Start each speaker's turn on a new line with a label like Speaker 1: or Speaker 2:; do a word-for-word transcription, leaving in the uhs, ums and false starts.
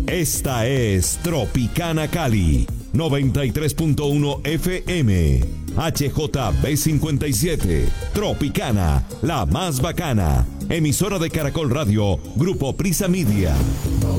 Speaker 1: Esta es Tropicana Cali, noventa y tres punto uno F M. H J B cincuenta y siete. Tropicana, la más bacana. Emisora de Caracol Radio, Grupo Prisa Media.